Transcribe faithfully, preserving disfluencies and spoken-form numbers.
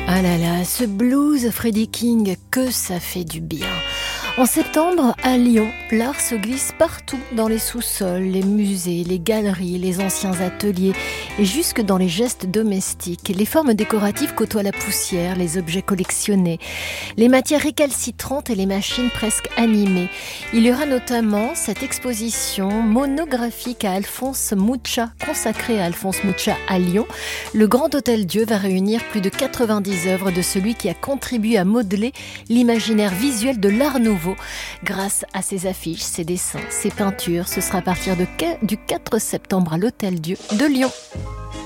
Ah là là, ce blues Freddie King, que ça fait du bien. En septembre, à Lyon, l'art se glisse partout dans les sous-sols, les musées, les galeries, les anciens ateliers et jusque dans les gestes domestiques. Les formes décoratives côtoient la poussière, les objets collectionnés, les matières récalcitrantes et les machines presque animées. Il y aura notamment cette exposition monographique à Alphonse Mucha, consacrée à Alphonse Mucha à Lyon. Le Grand Hôtel Dieu va réunir plus de quatre-vingt-dix œuvres de celui qui a contribué à modeler l'imaginaire visuel de l'Art Nouveau. Grâce à ses affiches, ses dessins, ses peintures, ce sera à partir de, du quatre septembre à l'Hôtel Dieu de Lyon.